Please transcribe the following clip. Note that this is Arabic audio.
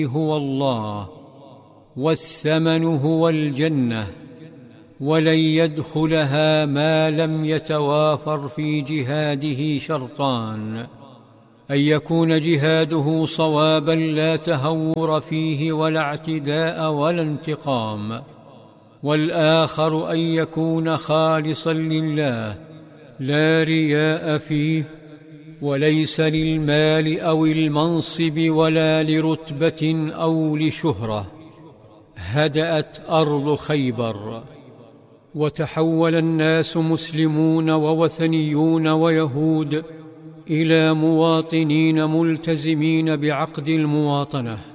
هو الله، والثمن هو الجنة، ولن يدخلها ما لم يتوافر في جهاده شرطان: أن يكون جهاده صوابا لا تهور فيه ولا اعتداء ولا انتقام، والآخر أن يكون خالصا لله لا رياء فيه، وليس للمال أو المنصب ولا لرتبة أو لشهرة. هدأت أرض خيبر، وتحول الناس مسلمون ووثنيون ويهود إلى مواطنين ملتزمين بعقد المواطنة.